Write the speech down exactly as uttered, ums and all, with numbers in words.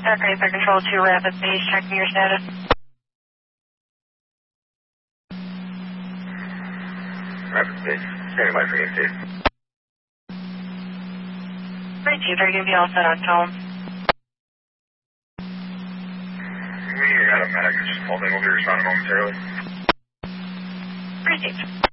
Packer for Control two, Rapid Base, checking your status. Rapid Base, standing by for you, Chief. Great, Chief, are you going to be all set on tone? We got a medic just holding. We'll be responding momentarily. Great, Chief.